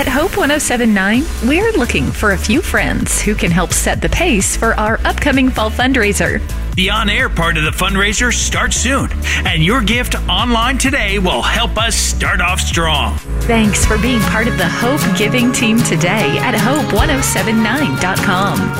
Hope 1079, we're looking for a few friends who can help set the pace for our upcoming fall fundraiser. The on-air part of the fundraiser starts soon, and your gift online today will help us start off strong. Thanks for being part of the Hope Giving team today at hope1079.com.